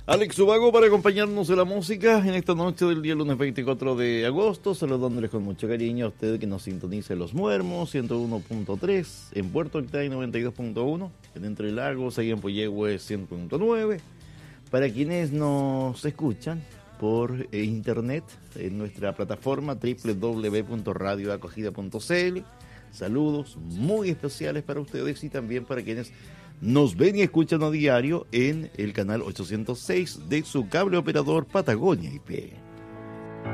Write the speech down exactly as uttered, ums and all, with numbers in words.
Alex Ubago para acompañarnos en la música en esta noche del día lunes veinticuatro de agosto, saludándoles con mucho cariño a usted que nos sintoniza en Los Muermos, ciento uno punto tres, en Puerto Octay noventa y dos punto uno, en Entre Lagos, ahí en Puyehue cien punto nueve. Para quienes nos escuchan por internet en nuestra plataforma doble u doble u doble u punto radio acogida punto c l, saludos muy especiales para ustedes y también para quienes nos ven y escuchan a diario en el canal ochocientos seis de su cable operador Patagonia I P.